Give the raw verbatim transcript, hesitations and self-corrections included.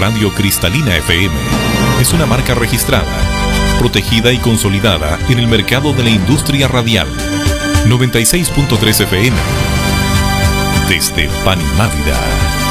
Radio Cristalina F M es una marca registrada, protegida y consolidada en el mercado de la industria radial. noventa y seis punto tres F M desde Panimávida.